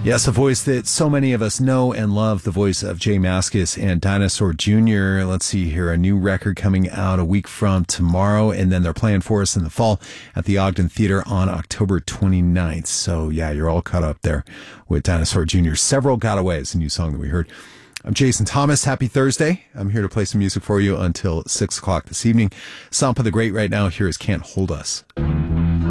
Yes, a voice that so many of us know and love, the voice of Jay Mascis and Dinosaur Jr. Let's see here, a new record coming out a week from tomorrow, and then they're playing for us in the fall at the Ogden Theater on October 29th. So yeah, you're all caught up there with Dinosaur Jr. Several Gotaways, a new song that we heard. I'm Jason Thomas. Happy Thursday. I'm here to play some music for you until 6 o'clock this evening. Sampa the Great right now. Here is Can't Hold Us.